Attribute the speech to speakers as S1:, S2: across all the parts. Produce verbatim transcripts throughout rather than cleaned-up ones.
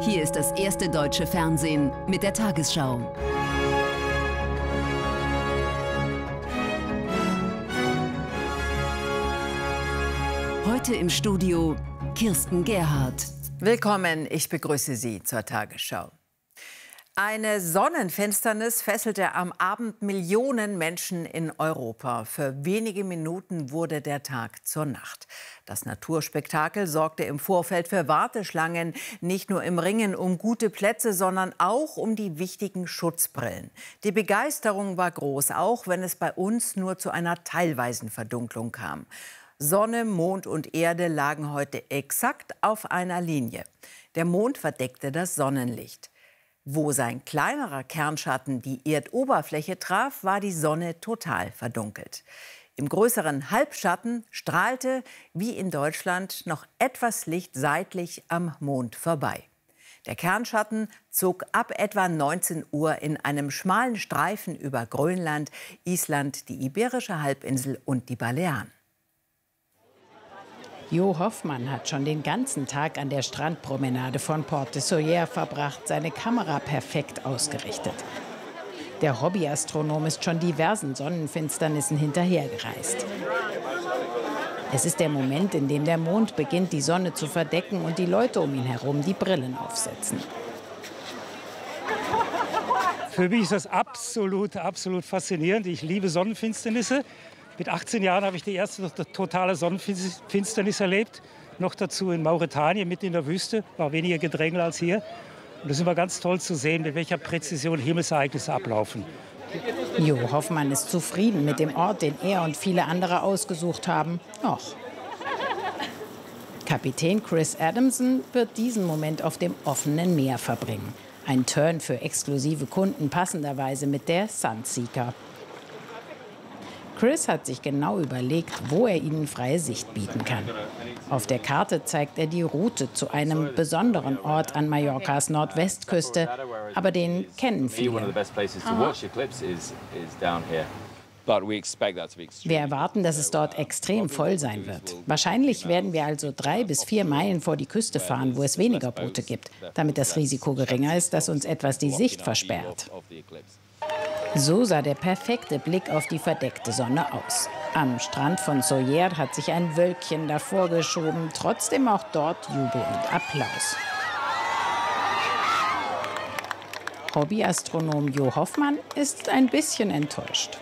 S1: Hier ist das erste deutsche Fernsehen mit der Tagesschau. Heute im Studio Kirsten Gerhardt.
S2: Willkommen, ich begrüße Sie zur Tagesschau. Eine Sonnenfinsternis fesselte am Abend Millionen Menschen in Europa. Für wenige Minuten wurde der Tag zur Nacht. Das Naturspektakel sorgte im Vorfeld für Warteschlangen, nicht nur im Ringen um gute Plätze, sondern auch um die wichtigen Schutzbrillen. Die Begeisterung war groß, auch wenn es bei uns nur zu einer teilweisen Verdunklung kam. Sonne, Mond und Erde lagen heute exakt auf einer Linie. Der Mond verdeckte das Sonnenlicht. Wo sein kleinerer Kernschatten die Erdoberfläche traf, war die Sonne total verdunkelt. Im größeren Halbschatten strahlte, wie in Deutschland, noch etwas Licht seitlich am Mond vorbei. Der Kernschatten zog ab etwa neunzehn Uhr in einem schmalen Streifen über Grönland, Island, die Iberische Halbinsel und die Balearen.
S3: Jo Hoffmann hat schon den ganzen Tag an der Strandpromenade von Port de Sóller verbracht, seine Kamera perfekt ausgerichtet. Der Hobbyastronom ist schon diversen Sonnenfinsternissen hinterhergereist. Es ist der Moment, in dem der Mond beginnt, die Sonne zu verdecken und die Leute um ihn herum die Brillen aufsetzen.
S4: Für mich ist das absolut, absolut faszinierend. Ich liebe Sonnenfinsternisse. Mit achtzehn Jahren habe ich die erste totale Sonnenfinsternis erlebt. Noch dazu in Mauretanien, mitten in der Wüste. War weniger Gedränge als hier. Und das ist immer ganz toll zu sehen, mit welcher Präzision Himmelsereignisse ablaufen.
S3: Jo Hoffmann ist zufrieden mit dem Ort, den er und viele andere ausgesucht haben. Och. Kapitän Chris Adamson wird diesen Moment auf dem offenen Meer verbringen. Ein Turn für exklusive Kunden, passenderweise mit der Sunseeker. Chris hat sich genau überlegt, wo er ihnen freie Sicht bieten kann. Auf der Karte zeigt er die Route zu einem besonderen Ort an Mallorcas Nordwestküste, aber den kennen viele. Wir erwarten, dass es dort extrem voll sein wird. Wahrscheinlich werden wir also drei bis vier Meilen vor die Küste fahren, wo es weniger Boote gibt, damit das Risiko geringer ist, dass uns etwas die Sicht versperrt. So sah der perfekte Blick auf die verdeckte Sonne aus. Am Strand von Sóller hat sich ein Wölkchen davor geschoben, trotzdem auch dort Jubel und Applaus. Hobbyastronom Jo Hoffmann ist ein bisschen enttäuscht.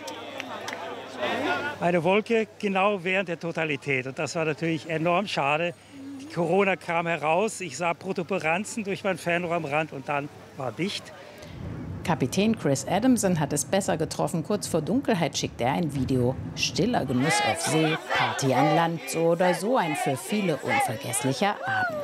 S4: Eine Wolke genau während der Totalität. Und das war natürlich enorm schade. Die Corona kam heraus, ich sah Protuberanzen durch mein Fernrohr am Rand und dann war dicht.
S3: Kapitän Chris Adamson hat es besser getroffen. Kurz vor Dunkelheit schickt er ein Video. Stiller Genuss auf See, Party an Land, so oder so ein für viele unvergesslicher Abend.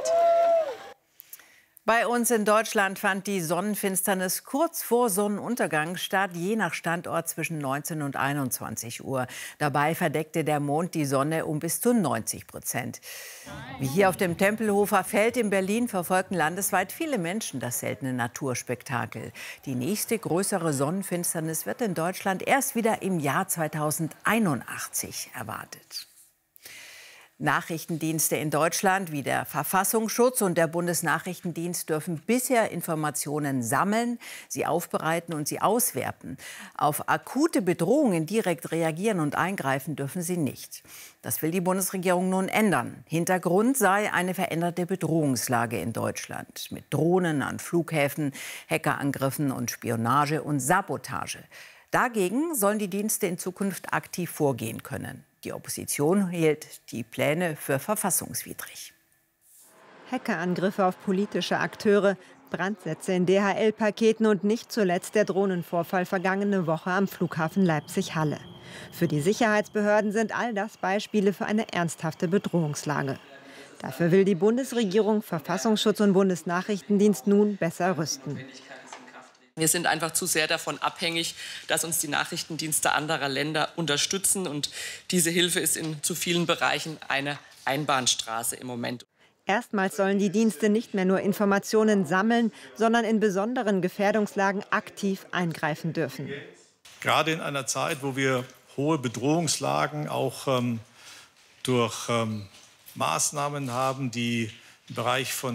S2: Bei uns in Deutschland fand die Sonnenfinsternis kurz vor Sonnenuntergang statt, je nach Standort zwischen neunzehn und einundzwanzig Uhr. Dabei verdeckte der Mond die Sonne um bis zu neunzig Prozent. Wie hier auf dem Tempelhofer Feld in Berlin verfolgten landesweit viele Menschen das seltene Naturspektakel. Die nächste größere Sonnenfinsternis wird in Deutschland erst wieder im Jahr zweitausendeinundachtzig erwartet. Nachrichtendienste in Deutschland wie der Verfassungsschutz und der Bundesnachrichtendienst dürfen bisher Informationen sammeln, sie aufbereiten und sie auswerten. Auf akute Bedrohungen direkt reagieren und eingreifen dürfen sie nicht. Das will die Bundesregierung nun ändern. Hintergrund sei eine veränderte Bedrohungslage in Deutschland mit Drohnen an Flughäfen, Hackerangriffen und Spionage und Sabotage. Dagegen sollen die Dienste in Zukunft aktiv vorgehen können. Die Opposition hielt die Pläne für verfassungswidrig.
S5: Hackerangriffe auf politische Akteure, Brandsätze in D H L-Paketen und nicht zuletzt der Drohnenvorfall vergangene Woche am Flughafen Leipzig-Halle. Für die Sicherheitsbehörden sind all das Beispiele für eine ernsthafte Bedrohungslage. Dafür will die Bundesregierung Verfassungsschutz und Bundesnachrichtendienst nun besser rüsten.
S6: Wir sind einfach zu sehr davon abhängig, dass uns die Nachrichtendienste anderer Länder unterstützen. Und diese Hilfe ist in zu vielen Bereichen eine Einbahnstraße im Moment.
S5: Erstmals sollen die Dienste nicht mehr nur Informationen sammeln, sondern in besonderen Gefährdungslagen aktiv eingreifen dürfen.
S7: Gerade in einer Zeit, wo wir hohe Bedrohungslagen auch ähm, durch ähm, Maßnahmen haben, die im Bereich von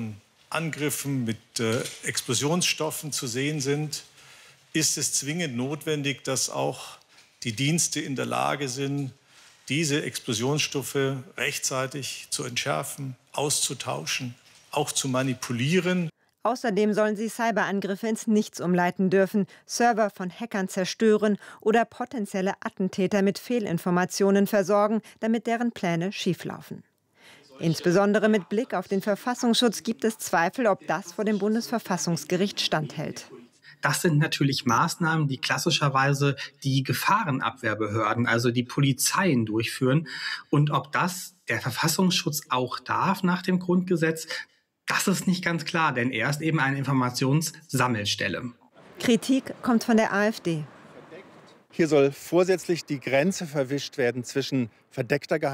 S7: Angriffen mit äh, Explosionsstoffen zu sehen sind, ist es zwingend notwendig, dass auch die Dienste in der Lage sind, diese Explosionsstoffe rechtzeitig zu entschärfen, auszutauschen, auch zu manipulieren.
S5: Außerdem sollen sie Cyberangriffe ins Nichts umleiten dürfen, Server von Hackern zerstören oder potenzielle Attentäter mit Fehlinformationen versorgen, damit deren Pläne schieflaufen. Insbesondere mit Blick auf den Verfassungsschutz gibt es Zweifel, ob das vor dem Bundesverfassungsgericht standhält.
S8: Das sind natürlich Maßnahmen, die klassischerweise die Gefahrenabwehrbehörden, also die Polizeien, durchführen. Und ob das der Verfassungsschutz auch darf nach dem Grundgesetz, das ist nicht ganz klar, denn er ist eben eine Informationssammelstelle.
S5: Kritik kommt von der AfD.
S9: Hier soll vorsätzlich die Grenze verwischt werden zwischen verdeckter Geheimnis